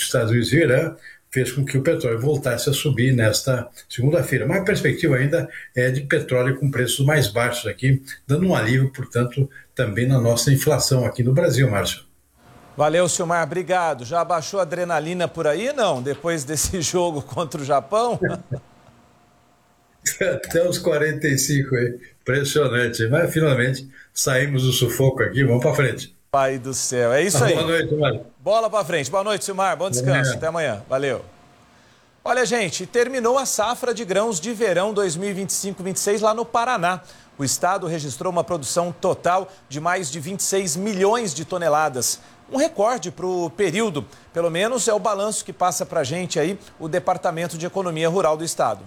Estados Unidos e Irã fez com que o petróleo voltasse a subir nesta segunda-feira. Mas a perspectiva ainda é de petróleo com preços mais baixos aqui, dando um alívio, portanto, também na nossa inflação aqui no Brasil, Márcio. Valeu, Silmar, obrigado. Já baixou a adrenalina por aí, não? Depois desse jogo contra o Japão? Até os 45 aí, impressionante. Mas finalmente saímos do sufoco aqui, vamos para frente. Pai do céu, é isso aí. Boa noite, Silmar. Bola para frente. Boa noite, Silmar. Bom descanso. Até amanhã. Valeu. Olha, gente, terminou a safra de grãos de verão 2025-26 lá no Paraná. O estado registrou uma produção total de mais de 26 milhões de toneladas. Um recorde para o período. Pelo menos é o balanço que passa para a gente aí o Departamento de Economia Rural do estado.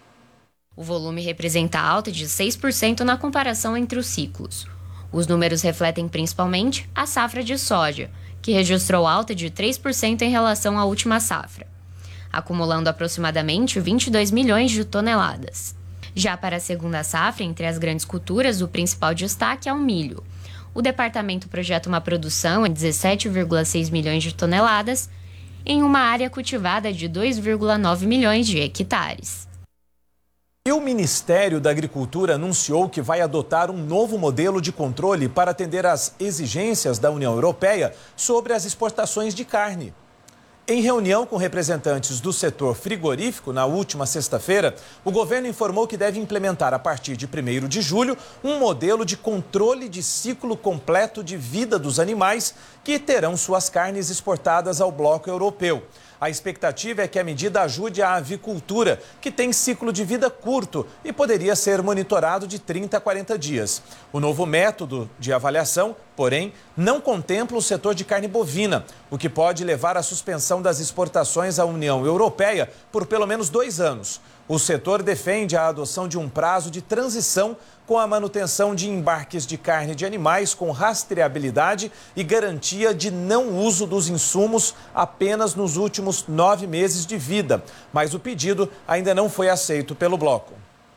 O volume representa alta de 6% na comparação entre os ciclos. Os números refletem principalmente a safra de soja, que registrou alta de 3% em relação à última safra, acumulando aproximadamente 22 milhões de toneladas. Já para a segunda safra, entre as grandes culturas, o principal destaque é o milho. O departamento projeta uma produção em 17,6 milhões de toneladas, em uma área cultivada de 2,9 milhões de hectares. E o Ministério da Agricultura anunciou que vai adotar um novo modelo de controle para atender às exigências da União Europeia sobre as exportações de carne. Em reunião com representantes do setor frigorífico na última sexta-feira, o governo informou que deve implementar a partir de 1º de julho um modelo de controle de ciclo completo de vida dos animais que terão suas carnes exportadas ao bloco europeu. A expectativa é que a medida ajude a avicultura, que tem ciclo de vida curto e poderia ser monitorado de 30 a 40 dias. O novo método de avaliação, porém, não contempla o setor de carne bovina, o que pode levar à suspensão das exportações à União Europeia por pelo menos 2 anos. O setor defende a adoção de um prazo de transição com a manutenção de embarques de carne de animais com rastreabilidade e garantia de não uso dos insumos apenas nos últimos 9 meses de vida. Mas o pedido ainda não foi aceito pelo bloco.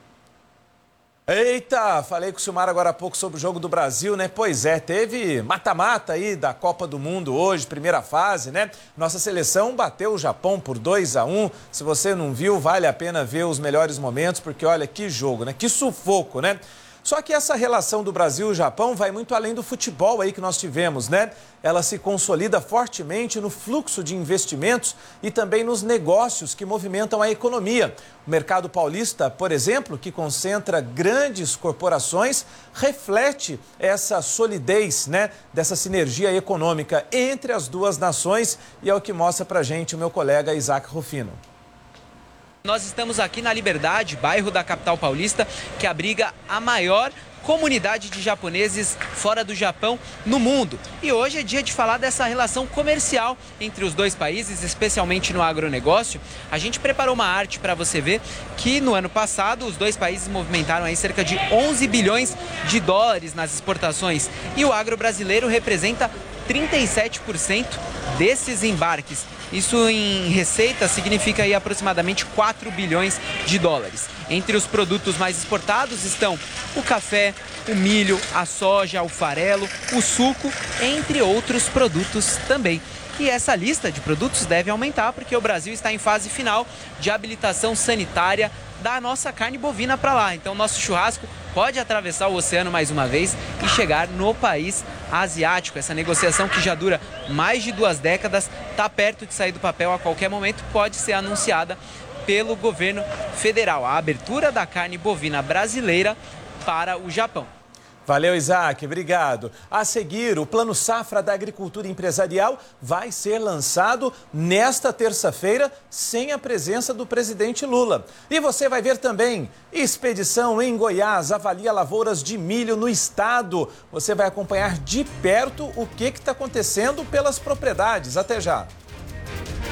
Eita, falei com o Silmar agora há pouco sobre o jogo do Brasil, né? Pois é, teve mata-mata aí da Copa do Mundo hoje, primeira fase, né? Nossa seleção bateu o Japão por 2-1. Se você não viu, vale a pena ver os melhores momentos, porque olha que jogo, né? Que sufoco, né? Só que essa relação do Brasil e o Japão vai muito além do futebol aí que nós tivemos, né? Ela se consolida fortemente no fluxo de investimentos e também nos negócios que movimentam a economia. O mercado paulista, por exemplo, que concentra grandes corporações, reflete essa solidez, né? Dessa sinergia econômica entre as duas nações e é o que mostra pra gente o meu colega Isaac Rufino. Nós estamos aqui na Liberdade, bairro da capital paulista, que abriga a maior comunidade de japoneses fora do Japão no mundo. E hoje é dia de falar dessa relação comercial entre os dois países, especialmente no agronegócio. A gente preparou uma arte para você ver que no ano passado os dois países movimentaram aí cerca de 11 bilhões de dólares nas exportações. E o agro brasileiro representa 37% desses embarques. Isso em receita significa aí aproximadamente 4 bilhões de dólares. Entre os produtos mais exportados estão o café, o milho, a soja, o farelo, o suco, entre outros produtos também. E essa lista de produtos deve aumentar porque o Brasil está em fase final de habilitação sanitária da nossa carne bovina para lá. Então, nosso churrasco pode atravessar o oceano mais uma vez e chegar no país asiático. Essa negociação que já dura mais de 2 décadas está perto de sair do papel a qualquer momento, pode ser anunciada pelo governo federal. A abertura da carne bovina brasileira para o Japão. Valeu, Isaac, obrigado. A seguir, o Plano Safra da Agricultura Empresarial vai ser lançado nesta terça-feira, sem a presença do presidente Lula. E você vai ver também, expedição em Goiás avalia lavouras de milho no estado. Você vai acompanhar de perto o que está acontecendo pelas propriedades. Até já.